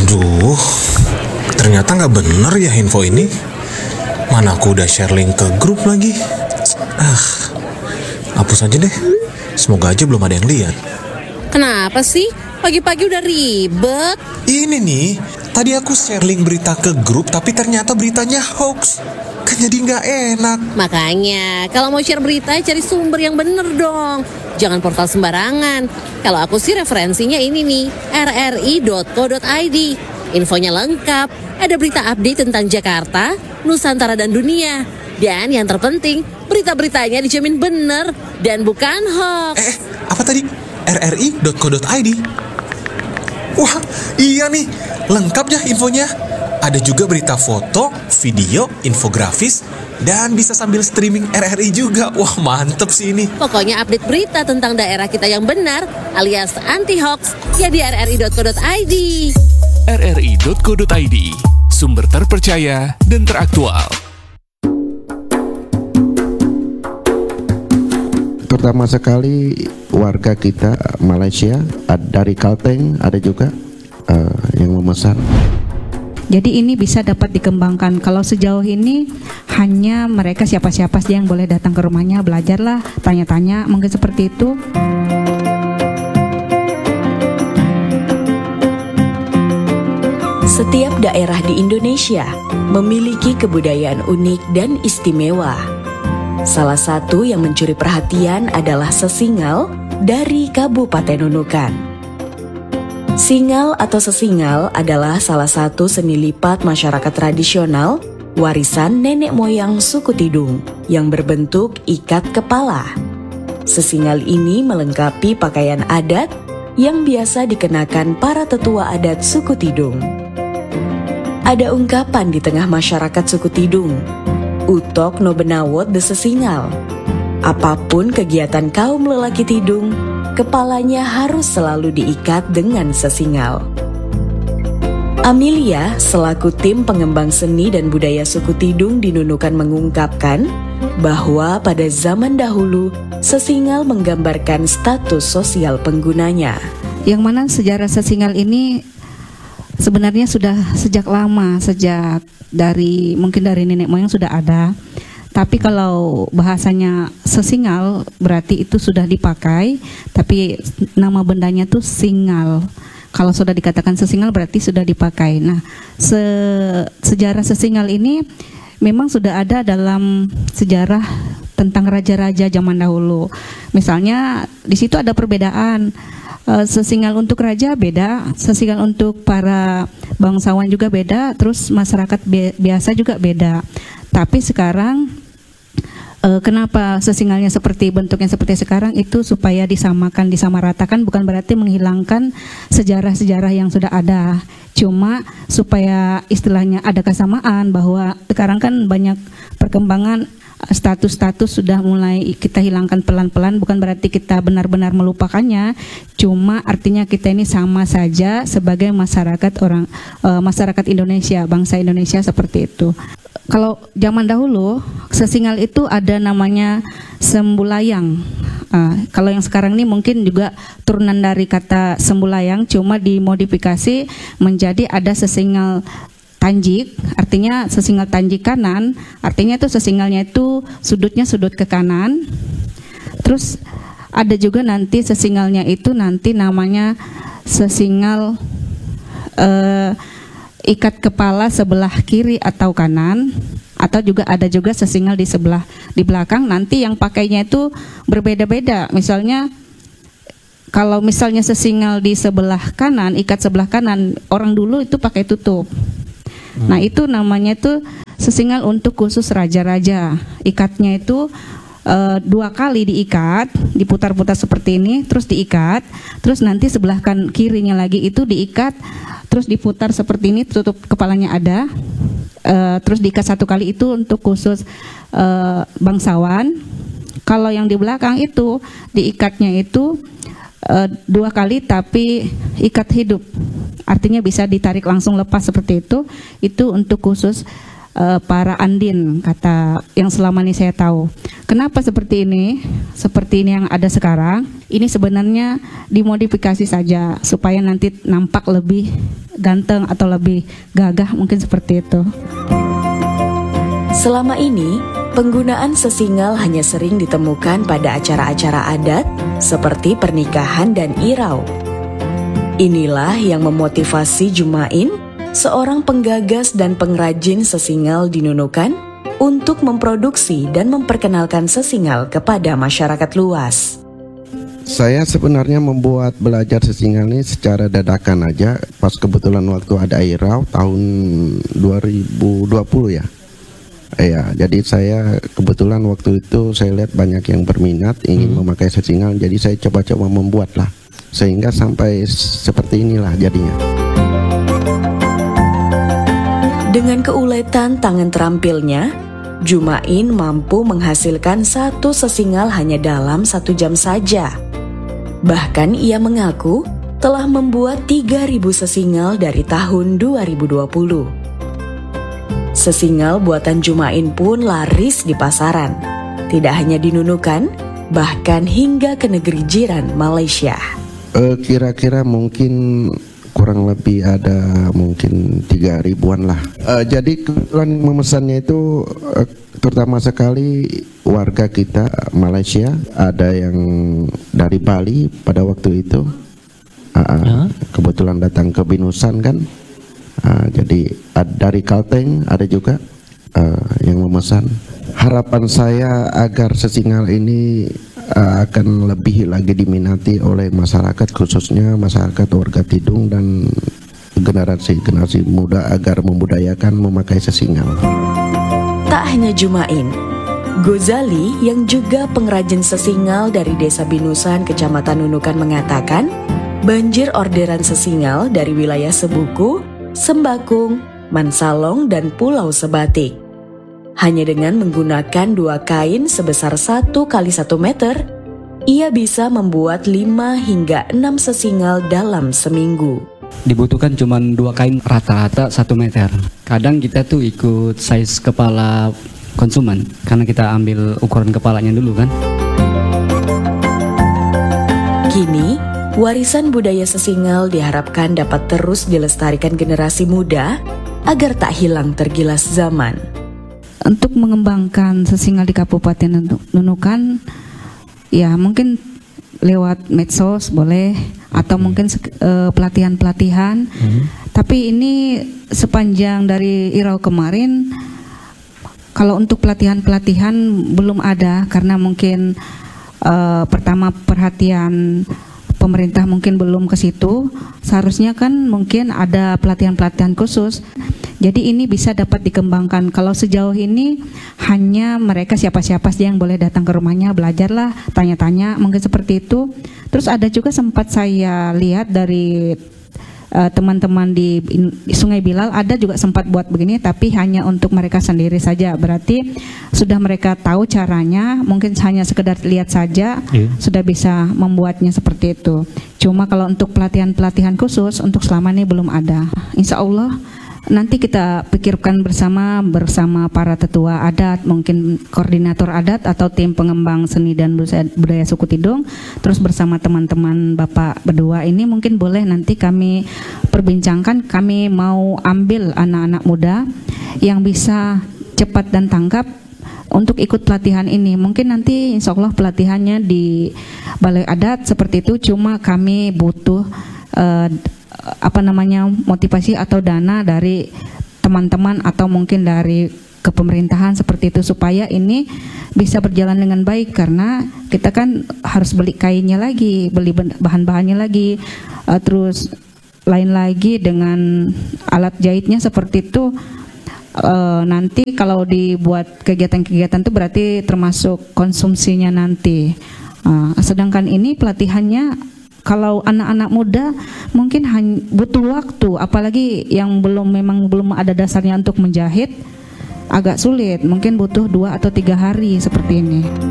Aduh, ternyata nggak bener ya info ini. Mana aku udah share link ke grup lagi. Hapus aja deh. Semoga aja belum ada yang lihat. Kenapa sih? Pagi-pagi udah ribet. Ini nih, tadi aku share link berita ke grup tapi ternyata beritanya hoax. Kan jadi nggak enak. Makanya, kalau mau share berita, cari sumber yang bener dong. Jangan portal sembarangan. Kalau aku sih referensinya ini nih, rri.co.id. Infonya lengkap, ada berita update tentang Jakarta, Nusantara dan dunia. Dan yang terpenting, berita-beritanya dijamin bener dan bukan hoax. Apa tadi? rri.co.id. Wah, iya nih, lengkap ya infonya. Ada juga berita foto, video, infografis, dan bisa sambil streaming RRI juga. Wah, mantep sih ini. Pokoknya update berita tentang daerah kita yang benar alias anti-hoax ya di rri.co.id. rri.co.id, sumber terpercaya dan teraktual. Terutama sekali warga kita Malaysia, dari Kalteng ada juga yang memesan. Jadi ini bisa dapat dikembangkan. Kalau sejauh ini hanya mereka siapa-siapa saja yang boleh datang ke rumahnya, belajarlah, tanya-tanya, mungkin seperti itu. Setiap daerah di Indonesia memiliki kebudayaan unik dan istimewa. Salah satu yang mencuri perhatian adalah sesingal dari Kabupaten Nunukan. Singal atau sesingal adalah salah satu seni lipat masyarakat tradisional warisan nenek moyang suku Tidung yang berbentuk ikat kepala. Sesingal ini melengkapi pakaian adat yang biasa dikenakan para tetua adat suku Tidung. Ada ungkapan di tengah masyarakat suku Tidung, utok no benawot de sesingal. Apapun kegiatan kaum lelaki Tidung, kepalanya harus selalu diikat dengan sesingal. Amelia, selaku tim pengembang seni dan budaya suku Tidung di Nunukan mengungkapkan bahwa pada zaman dahulu, sesingal menggambarkan status sosial penggunanya. Yang mana sejarah sesingal ini sebenarnya sudah sejak lama, mungkin dari nenek moyang sudah ada. Tapi kalau bahasanya sesingal berarti itu sudah dipakai, tapi nama bendanya tuh singal. Kalau sudah dikatakan sesingal berarti sudah dipakai. Nah, sejarah sesingal ini memang sudah ada dalam sejarah tentang raja-raja zaman dahulu. Misalnya di situ ada perbedaan. Sesingal untuk raja beda, sesingal untuk para bangsawan juga beda, terus masyarakat biasa juga beda. Tapi sekarang kenapa sesingalnya bentuknya seperti sekarang itu supaya disamaratakan, bukan berarti menghilangkan sejarah-sejarah yang sudah ada. Cuma supaya istilahnya ada kesamaan, bahwa sekarang kan banyak perkembangan, status-status sudah mulai kita hilangkan pelan-pelan, bukan berarti kita benar-benar melupakannya, cuma artinya kita ini sama saja sebagai masyarakat Indonesia, bangsa Indonesia seperti itu. Kalau zaman dahulu sesingal itu ada namanya sembulayang. Kalau yang sekarang ini mungkin juga turunan dari kata sembulayang, cuma dimodifikasi menjadi ada sesingal tanjik, artinya sesingal tanjik kanan, artinya itu sesingalnya itu sudutnya sudut ke kanan. Terus ada juga nanti sesingalnya itu nanti namanya sesingal ikat kepala sebelah kiri atau kanan, atau juga ada juga sesingal di belakang. Nanti yang pakainya itu berbeda-beda. Misalnya kalau misalnya sesingal di sebelah kanan, ikat sebelah kanan, orang dulu itu pakai tutup. Nah, itu namanya itu sesingal untuk khusus raja-raja. Ikatnya itu 2 kali diikat, diputar-putar seperti ini, terus diikat, terus nanti sebelah kirinya lagi itu diikat, terus diputar seperti ini, tutup kepalanya ada, terus diikat 1 kali itu untuk khusus bangsawan. Kalau yang di belakang itu diikatnya itu 2 kali tapi ikat hidup, artinya bisa ditarik langsung lepas seperti itu untuk khusus para andin, kata yang selama ini saya tahu. Kenapa seperti ini? Seperti ini yang ada sekarang. Ini sebenarnya dimodifikasi saja supaya nanti nampak lebih ganteng atau lebih gagah, mungkin seperti itu. Selama ini, penggunaan sesingal hanya sering ditemukan pada acara-acara adat seperti pernikahan dan irau. Inilah yang memotivasi Jumain, seorang penggagas dan pengrajin sesingal di Nunukan, untuk memproduksi dan memperkenalkan sesingal kepada masyarakat luas. Saya sebenarnya membuat belajar sesingal ini secara dadakan aja, pas kebetulan waktu ada irau tahun 2020 ya. Ya, jadi saya kebetulan waktu itu saya lihat banyak yang berminat ingin memakai sesingal, jadi saya coba-coba membuat lah, sehingga sampai seperti inilah jadinya. Dengan keuletan tangan terampilnya, Jumain mampu menghasilkan satu sesingal hanya dalam 1 jam saja. Bahkan ia mengaku telah membuat 3.000 sesingal dari tahun 2020. Sesingal buatan Jumain pun laris di pasaran, tidak hanya di Nunukan, bahkan hingga ke negeri jiran Malaysia. Kira-kira mungkin kurang lebih ada mungkin 3.000-an lah. Jadi kebetulan memesannya itu terutama sekali warga kita Malaysia, ada yang dari Bali pada waktu itu. Kebetulan datang ke Binusan kan. Jadi dari Kalteng ada juga yang memesan. Harapan saya agar sesingal ini akan lebih lagi diminati oleh masyarakat, khususnya masyarakat warga Tidung dan generasi muda agar membudayakan memakai sesingal. Tak hanya Jumain, Gozali yang juga pengrajin sesingal dari Desa Binusan, Kecamatan Nunukan mengatakan banjir orderan sesingal dari wilayah Sebuku, Sembakung, Mansalong, dan Pulau Sebatik. Hanya dengan menggunakan 2 kain sebesar 1 kali 1 meter, ia bisa membuat 5 hingga 6 sesingal dalam seminggu. Dibutuhkan cuma 2 kain rata-rata 1 meter. Kadang kita tuh ikut size kepala konsumen, karena kita ambil ukuran kepalanya dulu kan. Kini, warisan budaya sesingal diharapkan dapat terus dilestarikan generasi muda agar tak hilang tergilas zaman. Untuk mengembangkan sesingal di Kabupaten Nunukan, ya mungkin lewat medsos boleh, atau mungkin pelatihan-pelatihan. Tapi ini sepanjang dari irau kemarin, kalau untuk pelatihan-pelatihan belum ada, karena mungkin pertama perhatian pemerintah mungkin belum ke situ. Seharusnya kan mungkin ada pelatihan-pelatihan khusus. Jadi ini bisa dapat dikembangkan. Kalau sejauh ini hanya mereka siapa-siapa saja yang boleh datang ke rumahnya, belajarlah, tanya-tanya, mungkin seperti itu. Terus ada juga sempat saya lihat dari teman-teman di Sungai Bilal, ada juga sempat buat begini, tapi hanya untuk mereka sendiri saja. Berarti sudah mereka tahu caranya, mungkin hanya sekedar lihat saja, sudah bisa membuatnya seperti itu. Cuma kalau untuk pelatihan-pelatihan khusus untuk selama ini belum ada. Insya Allah nanti kita pikirkan bersama para tetua adat, mungkin koordinator adat atau tim pengembang seni dan budaya suku Tidung, terus bersama teman-teman Bapak berdua ini mungkin boleh nanti kami perbincangkan. Kami mau ambil anak-anak muda yang bisa cepat dan tanggap untuk ikut pelatihan ini. Mungkin nanti insya Allah pelatihannya di balai adat seperti itu, cuma kami butuh motivasi atau dana dari teman-teman atau mungkin dari kepemerintahan seperti itu, supaya ini bisa berjalan dengan baik, karena kita kan harus beli kainnya lagi, beli bahan-bahannya lagi, terus lain lagi dengan alat jahitnya seperti itu. Nanti kalau dibuat kegiatan-kegiatan itu berarti termasuk konsumsinya nanti. Sedangkan ini pelatihannya kalau anak-anak muda mungkin butuh waktu, apalagi yang belum ada dasarnya untuk menjahit, agak sulit, mungkin butuh 2 atau 3 hari seperti ini.